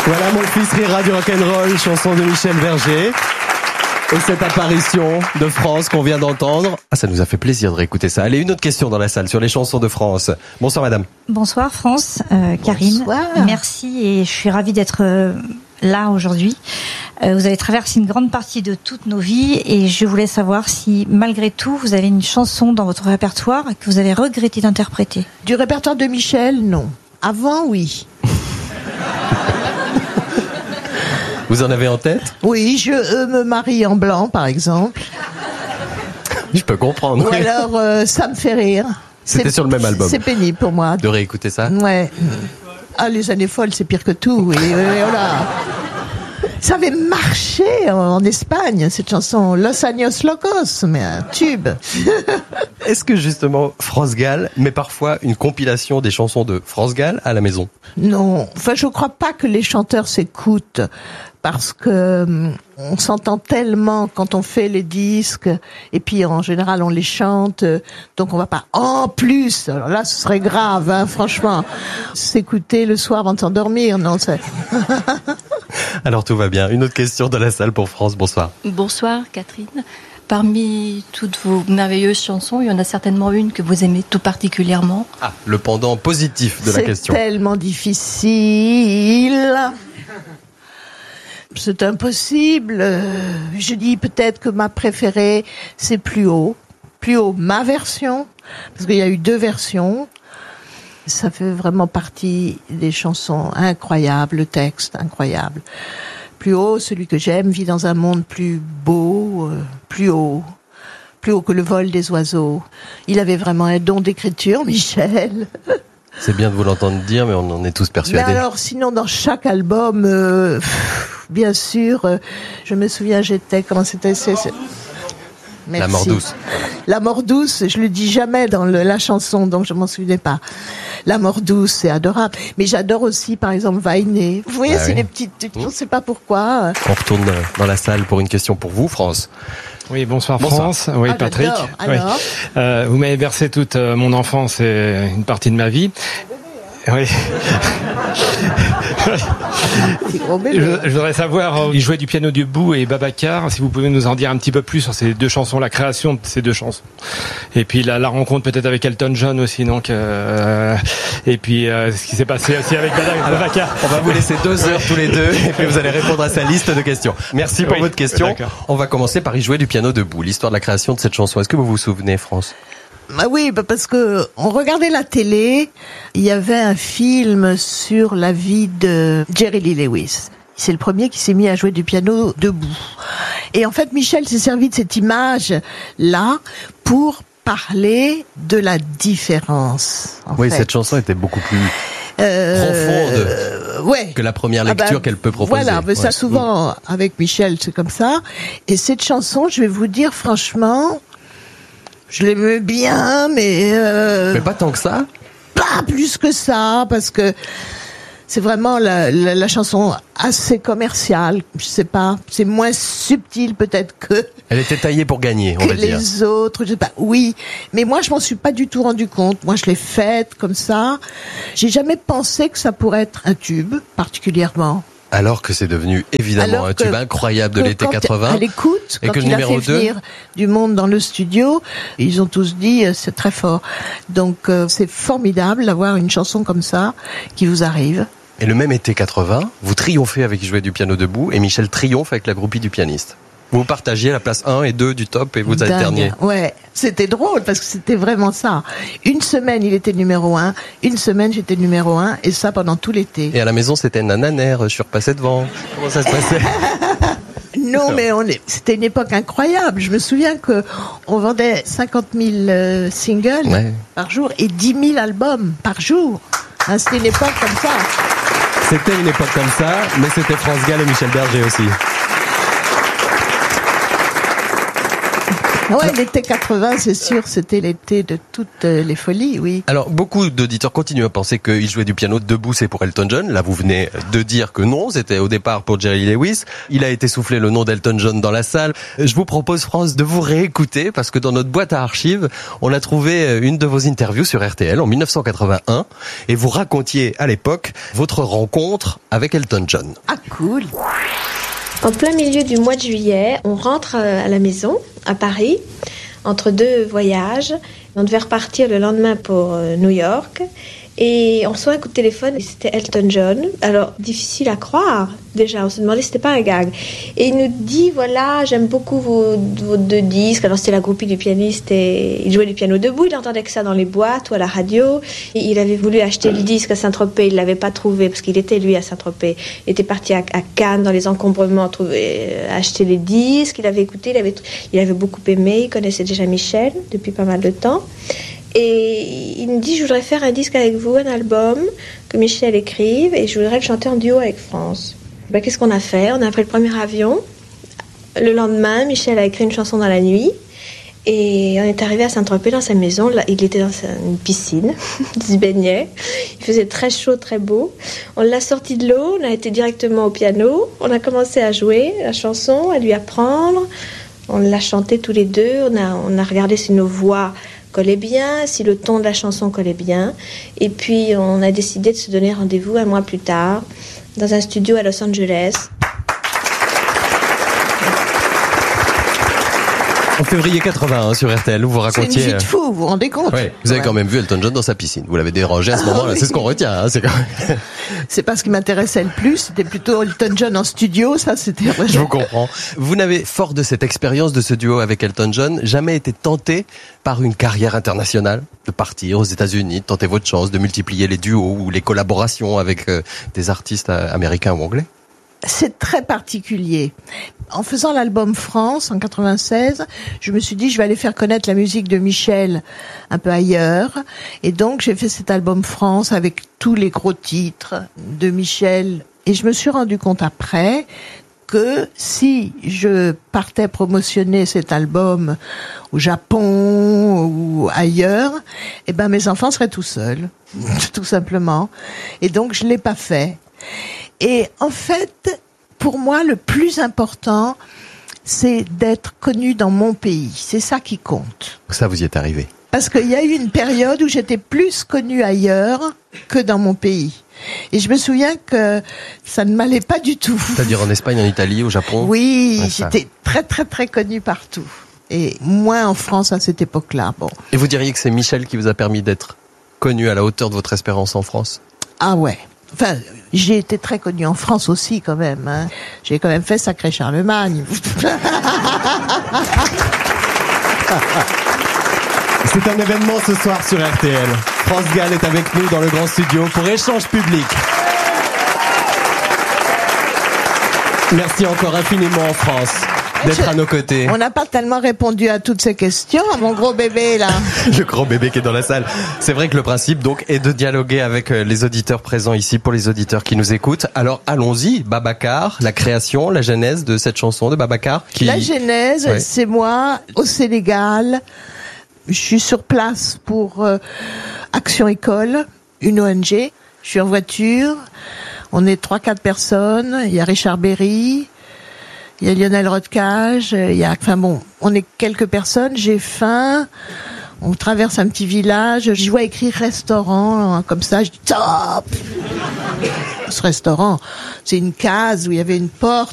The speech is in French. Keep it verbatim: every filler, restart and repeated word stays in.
Voilà Mon fils rira du rock'n'roll, chanson de Michel Berger. Et cette apparition de France qu'on vient d'entendre, ah, ça nous a fait plaisir de réécouter ça. Allez, une autre question dans la salle sur les chansons de France. Bonsoir madame. Bonsoir France, euh, Karine. Bonsoir. Merci et je suis ravie d'être euh, là aujourd'hui. Euh, vous avez traversé une grande partie de toutes nos vies et je voulais savoir si malgré tout vous avez une chanson dans votre répertoire que vous avez regretté d'interpréter. Du répertoire de Michel, non. Avant, oui. Vous en avez en tête? Oui, je euh, me marie en blanc, par exemple. Je peux comprendre. Ou alors, euh, ça me fait rire. C'était C'est- sur le même album. C'est pénible pour moi. De réécouter ça? Ouais. Ah, les années folles, c'est pire que tout. Oui, oui, oui, voilà. Ça avait marché en, en Espagne, cette chanson. Los Años Locos, mais un tube. Est-ce que justement France Gall met parfois une compilation des chansons de France Gall à la maison? Non, enfin, je crois pas que les chanteurs s'écoutent parce que hum, on s'entend tellement quand on fait les disques et puis en général on les chante, euh, donc on va pas en plus. Alors là, ce serait grave, hein, franchement, s'écouter le soir avant de s'endormir, non, c'est. Alors tout va bien. Une autre question dans la salle pour France. Bonsoir. Bonsoir Catherine. Parmi toutes vos merveilleuses chansons, il y en a certainement une que vous aimez tout particulièrement. Ah, le pendant positif de la C'est question. tellement difficile. C'est impossible. Euh, Je dis peut-être que ma préférée, c'est Plus haut. Plus haut, ma version, parce qu'il y a eu deux versions. Ça fait vraiment partie des chansons incroyables, le texte incroyable. Plus haut, celui que j'aime vit dans un monde plus beau, euh, plus haut, plus haut que le vol des oiseaux. Il avait vraiment un don d'écriture, Michel. C'est bien de vous l'entendre dire, mais on en est tous Mais persuadés. alors, sinon, dans chaque album, euh, pff, bien sûr, euh, je me souviens, j'étais, comment c'était, c'est, c'est... La Merci. mort douce. La mort douce, je le dis jamais dans le, la chanson, donc je m'en souvenais pas. La mort douce, c'est adorable. Mais j'adore aussi, par exemple, Vainé. Vous voyez, Ah c'est oui. des petites, on ne sait pas pourquoi. On retourne dans la salle pour une question pour vous, France. Oui, bonsoir, Bonsoir. France. Oui, Ah, Patrick. j'adore. Oui. Alors Euh, vous m'avez bercé toute euh, mon enfance et une partie de ma vie. Oui. Petit gros bébé. Je, je voudrais savoir, euh, il jouait du piano debout et Babacar, si vous pouvez nous en dire un petit peu plus sur ces deux chansons, la création de ces deux chansons. Et puis la, la rencontre peut-être avec Elton John aussi, donc euh, et puis euh, ce qui s'est passé aussi avec Baba- Babacar. On va vous laisser deux heures tous les deux et puis vous allez répondre à sa liste de questions. Merci pour Oui, votre question. d'accord. On va commencer par y jouer du piano debout. L'histoire de la création de cette chanson. Est-ce que vous vous souvenez, France? Bah oui, bah parce que on regardait la télé, il y avait un film sur la vie de Jerry Lee Lewis. C'est le premier qui s'est mis à jouer du piano debout. Et en fait, Michel s'est servi de cette image-là pour parler de la différence. en Oui, fait. cette chanson était beaucoup plus Euh, profonde euh, ouais. que la première Ah bah, lecture qu'elle peut proposer. Voilà, mais ça Ouais. souvent avec Michel, c'est comme ça. Et cette chanson, je vais vous dire franchement, je l'aimais bien, mais, euh, Mais pas tant que ça. pas plus que ça, parce que c'est vraiment la, la, la chanson assez commerciale. Je sais pas, c'est moins subtil peut-être que Elle était taillée pour gagner, on que va dire. les autres, je sais pas. Oui, mais moi je m'en suis pas du tout rendu compte. Moi je l'ai faite comme ça. J'ai jamais pensé que ça pourrait être un tube particulièrement. Alors que c'est devenu évidemment Alors un que- tube incroyable de que l'été quand quatre-vingts. À l'écoute, Et quand que le il a numéro fait deux venir du monde dans le studio, ils ont tous dit euh, c'est très fort. Donc euh, c'est formidable d'avoir une chanson comme ça qui vous arrive. Et le même été quatre-vingts, vous triomphez avec jouer du piano debout et Michel triomphe avec la groupie du pianiste. Vous partagiez la place un et deux du top et vous Dingue. alterniez. Ouais, c'était drôle parce que c'était vraiment ça. Une semaine il était numéro un, une semaine j'étais numéro un et ça pendant tout l'été. Et à la maison, c'était Nananère, surpassé devant. Comment ça se passait? Non, mais on est, c'était une époque incroyable. Je me souviens que on vendait cinquante mille euh, singles Ouais. par jour et dix mille albums par jour. Hein, c'était une époque comme ça. C'était une époque comme ça, mais c'était France Gall et Michel Berger aussi. Ah ouais, l'été quatre-vingts, c'est sûr, c'était l'été de toutes les folies, oui. Alors, beaucoup d'auditeurs continuent à penser qu'il jouait du piano debout, c'est pour Elton John. Là, vous venez de dire que non, c'était au départ pour Jerry Lewis. Il a été soufflé le nom d'Elton John dans la salle. Je vous propose, France, de vous réécouter parce que dans notre boîte à archives, on a trouvé une de vos interviews sur R T L en mille neuf cent quatre-vingt-un et vous racontiez à l'époque votre rencontre avec Elton John. Ah, cool. En plein milieu du mois de juillet, on rentre à la maison, à Paris, entre deux voyages. On devait repartir le lendemain pour New York. Et on reçoit un coup de téléphone, et c'était Elton John. Alors, difficile à croire, déjà, on se demandait si c'était pas un gag. Et il nous dit, voilà, j'aime beaucoup vos, vos deux disques. Alors, c'était la groupie du pianiste et il jouait du piano debout, il entendait que ça dans les boîtes ou à la radio. Et il avait voulu acheter le disque à Saint-Tropez, il l'avait pas trouvé parce qu'il était, lui, à Saint-Tropez. Il était parti à, à Cannes, dans les encombrements, trouver, acheter les disques, il avait écouté, il avait, il avait beaucoup aimé, il connaissait déjà Michel depuis pas mal de temps. Et il me dit, je voudrais faire un disque avec vous, un album que Michel écrive, et je voudrais le chanter en duo avec France. Ben, qu'est-ce qu'on a fait? On a pris le premier avion. Le lendemain, Michel a écrit une chanson dans la nuit, et on est arrivé à Saint-Tropez dans sa maison. Là, il était dans une piscine, il se baignait, il faisait très chaud, très beau. On l'a sorti de l'eau, on a été directement au piano, on a commencé à jouer la chanson, à lui apprendre. On l'a chanté tous les deux, on a, on a regardé si nos voix collait bien, si le ton de la chanson collait bien. Et puis, on a décidé de se donner rendez-vous un mois plus tard dans un studio à Los Angeles. En février quatre-vingt-un sur R T L, où vous racontiez... C'est une vie de fou, vous vous rendez compte? Ouais, vous avez ouais. quand même vu Elton John dans sa piscine. Vous l'avez dérangé à ce moment-là. Ah, oui. C'est ce qu'on retient. Hein, c'est, quand même... c'est pas ce qui m'intéressait le plus. C'était plutôt Elton John en studio. Ça, c'était... Je vous comprends. Vous n'avez, fort de cette expérience de ce duo avec Elton John, jamais été tenté par une carrière internationale, de partir aux États-Unis, de tenter votre chance, de multiplier les duos ou les collaborations avec euh, des artistes euh, américains ou anglais? C'est très particulier. En faisant l'album France en quatre-vingt-seize, je me suis dit je vais aller faire connaître la musique de Michel un peu ailleurs. Et donc j'ai fait cet album France avec tous les gros titres de Michel. Et je me suis rendu compte après que si je partais promotionner cet album au Japon ou ailleurs, eh ben mes enfants seraient tout seuls, tout simplement. Et donc je l'ai pas fait. Et en fait, pour moi, le plus important, c'est d'être connu dans mon pays. C'est ça qui compte. Ça, vous y êtes arrivé. Parce qu'il y a eu une période où j'étais plus connue ailleurs que dans mon pays. Et je me souviens que ça ne m'allait pas du tout. C'est-à-dire en Espagne, en Italie, au Japon? Oui, ouais, j'étais très très très connue partout. Et moins en France à cette époque-là. Bon. Et vous diriez que c'est Michel qui vous a permis d'être connu à la hauteur de votre espérance en France? Ah ouais. Enfin, j'ai été très connue en France aussi, quand même. Hein. J'ai quand même fait Sacré Charlemagne. C'est un événement ce soir sur R T L. France Gall est avec nous dans le grand studio pour Échange Public. Merci encore infiniment, France, d'être Je... à nos côtés. On n'a pas tellement répondu à toutes ces questions, mon gros bébé, là. Le grand bébé qui est dans la salle. C'est vrai que le principe, donc, est de dialoguer avec les auditeurs présents ici, pour les auditeurs qui nous écoutent. Alors, allons-y. Babacar, la création, la genèse de cette chanson de Babacar. Qui... La genèse, ouais. C'est moi, au Sénégal. Je suis sur place pour euh, Action École, une O N G. Je suis en voiture. On est trois, quatre personnes. Il y a Richard Berry. Il y a Lionel Rodcage. Il y a, enfin bon, on est quelques personnes. J'ai faim. On traverse un petit village. Je vois écrit restaurant, hein, comme ça. Je dis top. Ce restaurant, c'est une case où il y avait une porte.